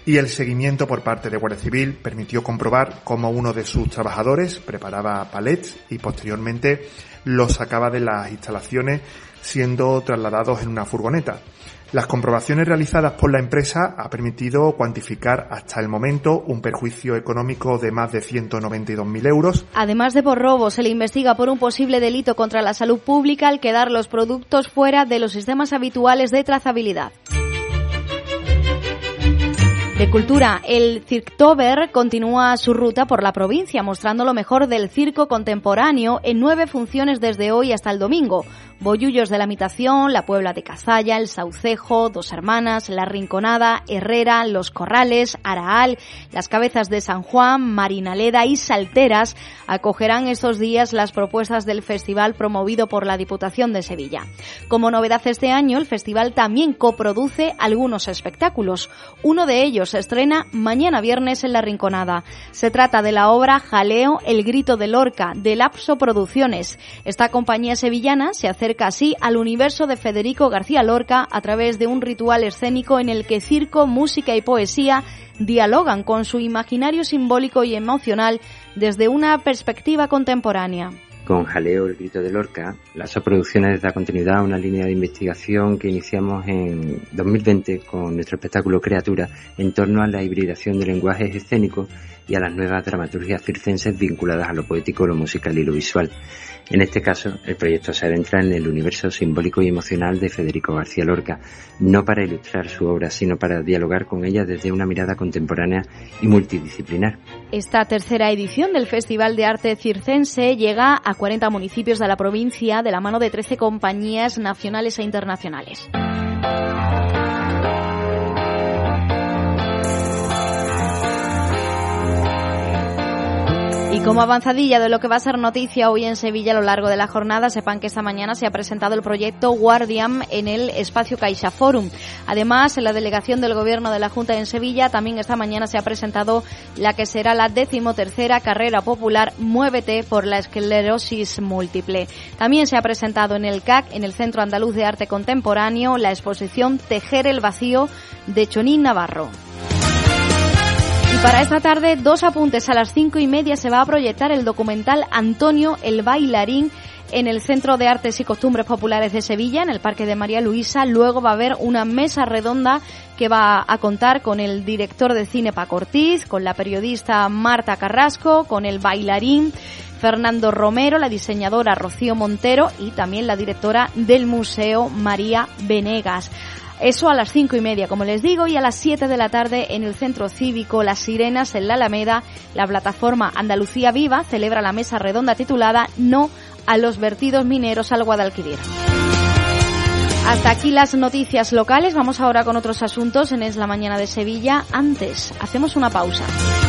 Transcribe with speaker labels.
Speaker 1: y el seguimiento por parte de Guardia Civil permitió comprobar cómo uno de sus trabajadores preparaba palets y posteriormente los sacaba de las instalaciones siendo trasladados en una furgoneta. Las comprobaciones realizadas por la empresa ha permitido cuantificar hasta el momento un perjuicio económico de más de 192.000 euros.
Speaker 2: Además de por robo, se le investiga por un posible delito contra la salud pública al quedar los productos fuera de los sistemas habituales de trazabilidad. De cultura, el Cirktober continúa su ruta por la provincia, mostrando lo mejor del circo contemporáneo en 9 funciones desde hoy hasta el domingo. Bollullos de la Imitación, La Puebla de Cazalla, El Saucejo, Dos Hermanas, La Rinconada, Herrera, Los Corrales, Araal, Las Cabezas de San Juan, Marinaleda y Salteras acogerán estos días las propuestas del festival promovido por la Diputación de Sevilla. Como novedad este año, el festival también coproduce algunos espectáculos. Uno de ellos se estrena mañana viernes en La Rinconada. Se trata de la obra Jaleo, el grito de Lorca, de Lapso Producciones. Esta compañía sevillana se acerca así al universo de Federico García Lorca a través de un ritual escénico en el que circo, música y poesía dialogan con su imaginario simbólico y emocional desde una perspectiva contemporánea.
Speaker 3: Con Jaleo, el grito de Lorca, Lapso Producciones da continuidad a una línea de investigación que iniciamos en 2020 con nuestro espectáculo Criatura en torno a la hibridación de lenguajes escénicos y a las nuevas dramaturgias circenses vinculadas a lo poético, lo musical y lo visual. En este caso, el proyecto se adentra en el universo simbólico y emocional de Federico García Lorca, no para ilustrar su obra, sino para dialogar con ella desde una mirada contemporánea y multidisciplinar.
Speaker 2: Esta tercera edición del Festival de Arte Circense llega a 40 municipios de la provincia de la mano de 13 compañías nacionales e internacionales. Y como avanzadilla de lo que va a ser noticia hoy en Sevilla a lo largo de la jornada, sepan que esta mañana se ha presentado el proyecto Guardian en el espacio Caixa Forum. Además, en la delegación del Gobierno de la Junta en Sevilla, también esta mañana se ha presentado la que será la 13ª carrera popular Muévete por la esclerosis múltiple. También se ha presentado en el CAC, en el Centro Andaluz de Arte Contemporáneo, la exposición Tejer el Vacío de Chonín Navarro. Y para esta tarde, 2 apuntes. A las 5:30 se va a proyectar el documental Antonio el Bailarín en el Centro de Artes y Costumbres Populares de Sevilla, en el Parque de María Luisa. Luego va a haber una mesa redonda que va a contar con el director de cine Paco Ortiz, con la periodista Marta Carrasco, con el bailarín Fernando Romero, la diseñadora Rocío Montero y también la directora del museo María Venegas. Eso a las 5:30, como les digo, y a las 7 de la tarde en el Centro Cívico Las Sirenas, en la Alameda, la plataforma Andalucía Viva celebra la mesa redonda titulada No a los vertidos mineros al Guadalquivir. Hasta aquí las noticias locales. Vamos ahora con otros asuntos en Es la Mañana de Sevilla. Antes, hacemos una pausa.